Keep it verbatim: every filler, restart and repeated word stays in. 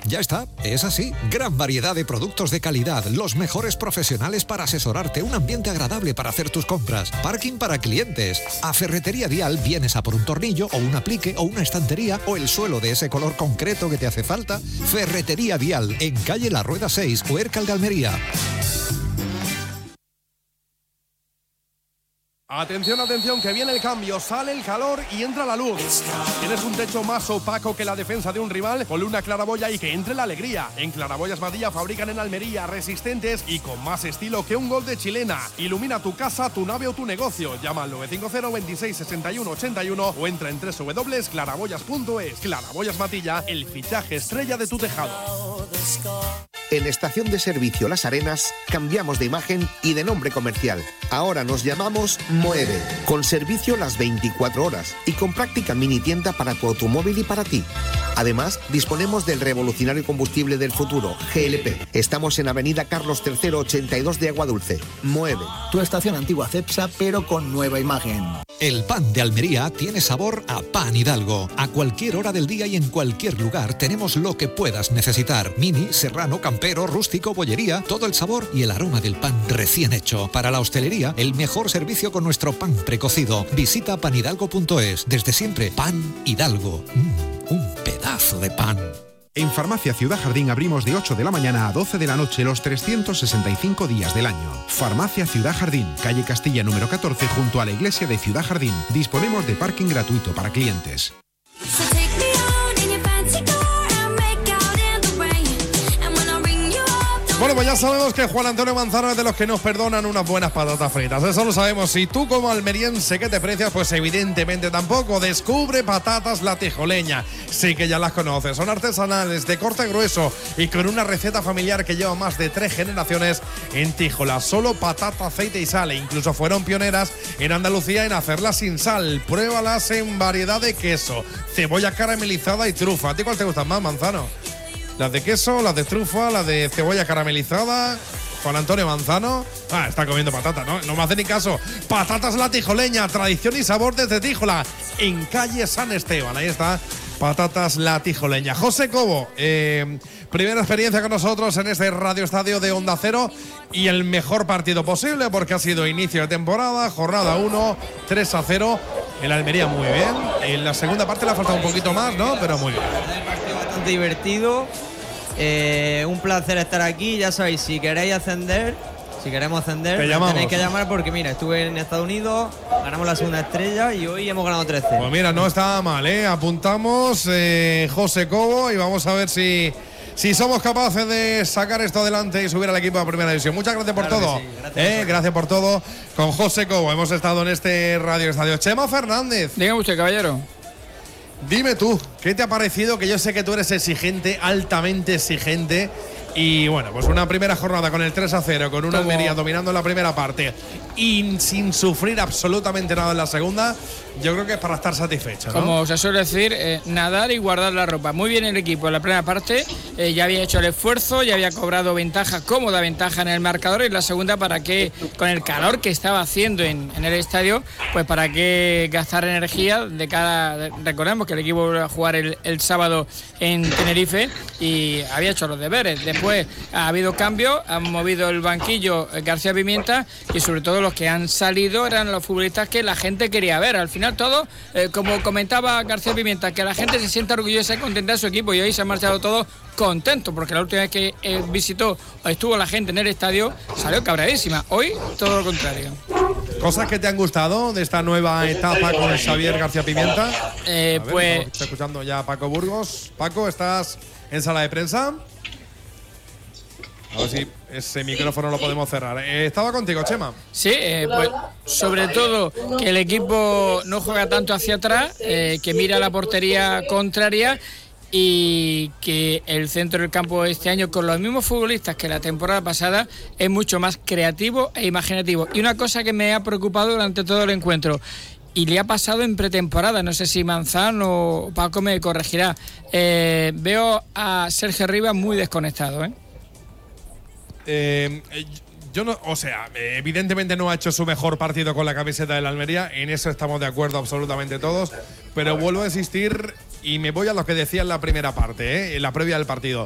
Ya está, es así. Gran variedad de productos de calidad, los mejores profesionales para asesorarte, un ambiente agradable para hacer tus compras, parking para clientes. A Ferretería Vial vienes a por un tornillo o un aplique o una estantería o el suelo de ese color concreto que te hace falta. Ferretería Vial, en calle La Rueda seis, Huércal de Almería. Atención, atención, que viene el cambio, sale el calor y entra la luz. ¿Tienes un techo más opaco que la defensa de un rival? Ponle una claraboya y que entre la alegría. En Claraboyas Matilla fabrican en Almería, resistentes y con más estilo que un gol de chilena. Ilumina tu casa, tu nave o tu negocio. Llama al nueve cinco cero, veintiséis, sesenta y uno, ochenta y uno o entra en doble u doble u doble u punto claraboyas punto es. Claraboyas Matilla, el fichaje estrella de tu tejado. En Estación de Servicio Las Arenas cambiamos de imagen y de nombre comercial. Ahora nos llamamos Moeve, con servicio las veinticuatro horas y con práctica mini tienda para tu automóvil y para ti. Además, disponemos del revolucionario combustible del futuro, G L P. Estamos en Avenida Carlos tercero, ochenta y dos de Aguadulce. Mueve. Tu estación antigua Cepsa, pero con nueva imagen. El pan de Almería tiene sabor a Pan Hidalgo. A cualquier hora del día y en cualquier lugar tenemos lo que puedas necesitar. Mini, serrano, campero, rústico, bollería, todo el sabor y el aroma del pan recién hecho. Para la hostelería, el mejor servicio con nuestro pan precocido. Visita pan hidalgo punto es. Desde siempre, Pan Hidalgo. Mm, un pedazo de pan. En Farmacia Ciudad Jardín abrimos de ocho de la mañana a doce de la noche los trescientos sesenta y cinco días del año. Farmacia Ciudad Jardín, calle Castilla número catorce, junto a la iglesia de Ciudad Jardín. Disponemos de parking gratuito para clientes. Bueno, pues ya sabemos que Juan Antonio Manzano es de los que nos perdonan unas buenas patatas fritas. Eso lo sabemos. Si tú como almeriense que te precias, pues evidentemente tampoco. Descubre Patatas La Tijoleña. Sí que ya las conoces. Son artesanales, de corte grueso y con una receta familiar que lleva más de tres generaciones en Tíjola. Solo patata, aceite y sal. E incluso fueron pioneras en Andalucía en hacerlas sin sal. Pruébalas en variedad de queso, cebolla caramelizada y trufa. ¿A ti cuál te gustan más, Manzano? Las de queso, las de trufa, las de cebolla caramelizada. Juan Antonio Manzano. Ah, está comiendo patata, ¿no? No me hace ni caso. Patatas La Tijoleña, tradición y sabor desde Tíjola, en calle San Esteban. Ahí está, Patatas La Tijoleña. José Cobo, eh, primera experiencia con nosotros en este Radio Estadio de Onda Cero y el mejor partido posible porque ha sido inicio de temporada, jornada uno, tres a cero. El Almería muy bien. En la segunda parte le ha faltado un poquito más, ¿no? Pero muy bien. Bastante divertido. Eh, un placer estar aquí. Ya sabéis, si queréis ascender, si queremos ascender, tenéis que llamar porque mira, estuve en Estados Unidos, ganamos la segunda estrella y hoy hemos ganado tres cero. Pues mira, no está mal, ¿eh? Apuntamos eh, José Cobo y vamos a ver si, si somos capaces de sacar esto adelante y subir al equipo a Primera División. Muchas gracias por claro todo. Sí, gracias, eh, gracias por todo. Con José Cobo hemos estado en este Radio Estadio. Chema Fernández. Dígame usted, caballero. Dime tú, ¿qué te ha parecido? Que yo sé que tú eres exigente, altamente exigente. Y bueno, pues una primera jornada con el tres a cero, con una Como... Almería dominando en la primera parte y sin sufrir absolutamente nada en la segunda, yo creo que es para estar satisfecho, ¿no? Como se suele decir, eh, nadar y guardar la ropa. Muy bien el equipo en la primera parte, eh, ya había hecho el esfuerzo, ya había cobrado ventaja, cómoda ventaja en el marcador, y en la segunda para que, con el calor que estaba haciendo en, en el estadio, pues para qué gastar energía de cara, recordemos que el equipo volvió a jugar el, el sábado en Tenerife y había hecho los deberes. Después ha habido cambios, han movido el banquillo García Pimienta y sobre todo los que han salido eran los futbolistas que la gente quería ver. Al final todo, eh, como comentaba García Pimienta, que la gente se sienta orgullosa y contenta de su equipo y hoy se han marchado todos contentos porque la última vez que eh, visitó o estuvo la gente en el estadio salió cabreadísima. Hoy todo lo contrario. ¿Cosas que te han gustado de esta nueva etapa con Xavier García Pimienta? Eh, ver, pues… Estoy escuchando ya a Paco Burgos. Paco, ¿estás en sala de prensa? A ver si ese micrófono lo podemos cerrar. Eh, estaba contigo, Chema. Sí, eh, pues sobre todo que el equipo no juega tanto hacia atrás, eh, que mira la portería contraria y que el centro del campo este año, con los mismos futbolistas que la temporada pasada, es mucho más creativo e imaginativo. Y una cosa que me ha preocupado durante todo el encuentro, y le ha pasado en pretemporada, no sé si Manzano o Paco me corregirá, eh, veo a Sergio Rivas muy desconectado, ¿eh? Eh, yo no, o sea, evidentemente no ha hecho su mejor partido con la camiseta de la Almería, en eso estamos de acuerdo absolutamente todos, pero vuelvo a insistir y me voy a lo que decía en la primera parte, ¿eh? En la previa del partido.